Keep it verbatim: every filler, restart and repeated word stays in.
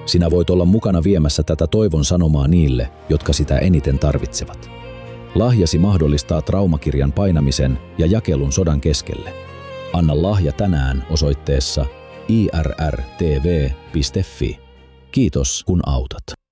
Sinä voit olla mukana viemässä tätä toivon sanomaa niille, jotka sitä eniten tarvitsevat. Lahjasi mahdollistaa traumakirjan painamisen ja jakelun sodan keskelle. Anna lahja tänään osoitteessa i r r t v piste f i. Kiitos kun autat.